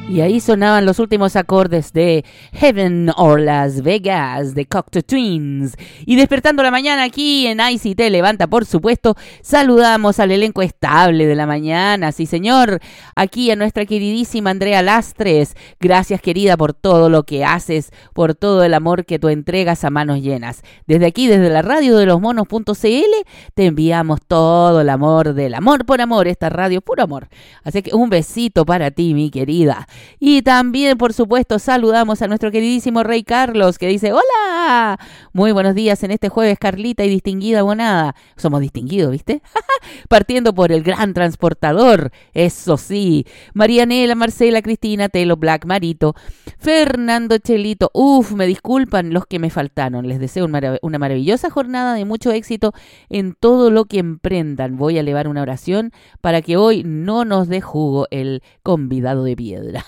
Y ahí sonaban los últimos acordes de Heaven or Las Vegas de Cocteau Twins. Y despertando la mañana aquí en ICT Levanta, por supuesto, saludamos al elenco estable de la mañana. Sí, señor. Aquí a nuestra queridísima Andrea Lastres. Gracias, querida, por todo lo que haces, por todo el amor que tú entregas a manos llenas. Desde aquí, desde la radio de los monos.cl, te enviamos todo el amor del amor por amor. Esta radio puro amor. Así que un besito para ti, mi querida. Y también, por supuesto, saludamos a nuestro queridísimo Rey Carlos, que dice: ¡hola! Muy buenos días en este jueves, Carlita y distinguida abonada. Somos distinguidos, ¿viste? Partiendo por el gran transportador, eso sí. Marianela, Marcela, Cristina, Telo, Black, Marito, Fernando, Chelito. Me disculpan los que me faltaron. Les deseo una maravillosa jornada de mucho éxito en todo lo que emprendan. Voy a elevar una oración para que hoy no nos dé jugo el convidado de piedra.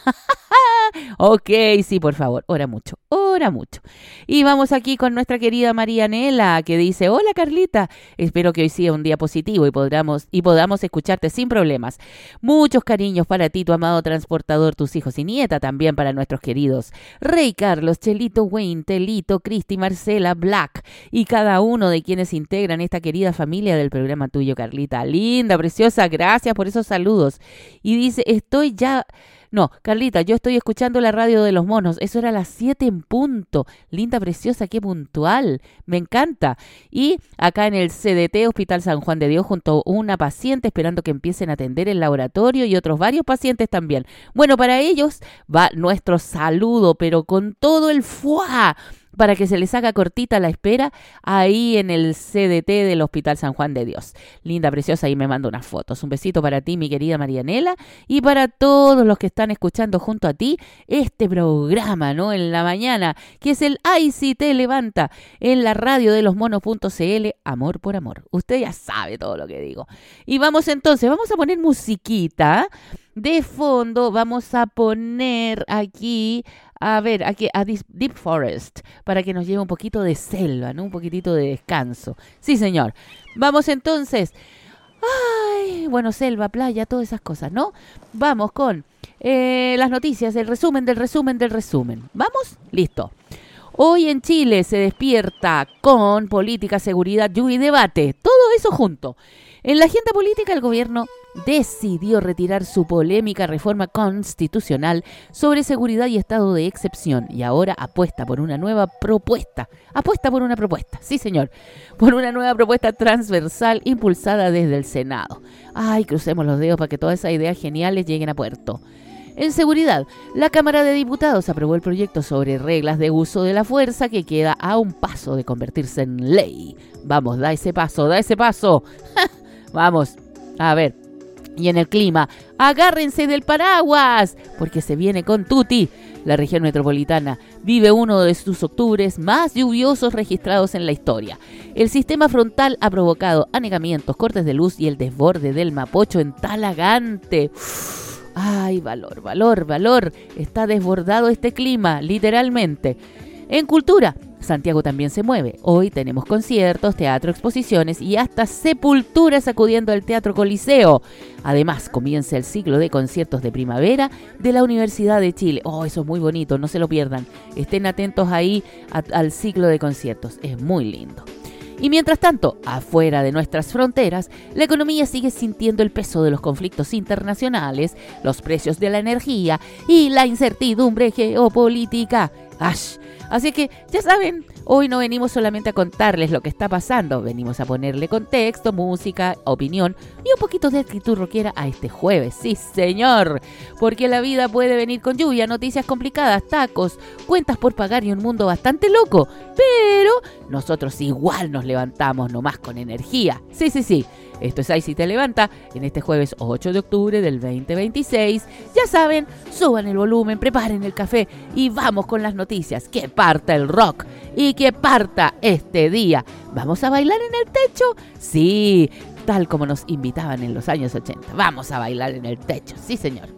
Ok, sí, por favor, ora mucho. Y vamos aquí con nuestra querida Marianela, que dice: hola, Carlita, espero que hoy sea un día positivo y podamos escucharte sin problemas. Muchos cariños para ti, tu amado transportador, tus hijos y nieta, también para nuestros queridos Rey Carlos, Chelito, Wayne, Telito, Cristi, Marcela, Black y cada uno de quienes integran esta querida familia del programa tuyo, Carlita. Linda, preciosa, gracias por esos saludos. Y dice: No, Carlita, yo estoy escuchando la radio de los monos. Eso era a las 7 en punto. Linda, preciosa, qué puntual. Me encanta. Y acá en el CDT, Hospital San Juan de Dios, junto a una paciente esperando que empiecen a atender el laboratorio y otros varios pacientes también. Bueno, para ellos va nuestro saludo, pero con todo el fuá, para que se les haga cortita la espera ahí en el CDT del Hospital San Juan de Dios. Linda, preciosa, ahí me manda unas fotos. Un besito para ti, mi querida Marianela, y para todos los que están escuchando junto a ti este programa, ¿no? En la mañana, que es el ICT Levanta, en la radio de los monos.cl, amor por amor. Usted ya sabe todo lo que digo. Y vamos entonces, vamos a poner musiquita. De fondo vamos a poner aquí a Deep Forest, para que nos lleve un poquito de selva, ¿no? Un poquitito de descanso. Sí, señor. Vamos entonces. Selva, playa, todas esas cosas, ¿no? Vamos con las noticias, el resumen del resumen. ¿Vamos? Listo. Hoy en Chile se despierta con política, seguridad, lluvia y debate. Todo eso junto. En la agenda política, el gobierno decidió retirar su polémica reforma constitucional sobre seguridad y estado de excepción y ahora apuesta por una nueva propuesta. Sí, señor. Por una nueva propuesta transversal impulsada desde el Senado. Crucemos los dedos para que todas esas ideas geniales lleguen a puerto. En seguridad, la Cámara de Diputados aprobó el proyecto sobre reglas de uso de la fuerza que queda a un paso de convertirse en ley. Vamos, da ese paso. Vamos, a ver. Y en el clima, agárrense del paraguas, porque se viene con tutti. La región metropolitana vive uno de sus octubres más lluviosos registrados en la historia. El sistema frontal ha provocado anegamientos, cortes de luz y el desborde del Mapocho en Talagante. Valor. Está desbordado este clima, literalmente. En cultura, Santiago también se mueve. Hoy tenemos conciertos, teatro, exposiciones y hasta sepulturas acudiendo al Teatro Coliseo. Además, comienza el ciclo de conciertos de primavera de la Universidad de Chile. Eso es muy bonito, no se lo pierdan. Estén atentos ahí al ciclo de conciertos, es muy lindo. Y mientras tanto, afuera de nuestras fronteras, la economía sigue sintiendo el peso de los conflictos internacionales, los precios de la energía y la incertidumbre geopolítica. Así que, ya saben, hoy no venimos solamente a contarles lo que está pasando, venimos a ponerle contexto, música, opinión y un poquito de actitud rockera a este jueves. Sí, señor, porque la vida puede venir con lluvia, noticias complicadas, tacos, cuentas por pagar y un mundo bastante loco, pero nosotros igual nos levantamos nomás con energía. Sí. Esto es ICT Levanta en este jueves 8 de octubre del 2026. Ya saben, suban el volumen, preparen el café y vamos con las noticias. Que parta el rock y que parta este día. ¿Vamos a bailar en el techo? Sí, tal como nos invitaban en los años 80. Vamos a bailar en el techo, sí, señor.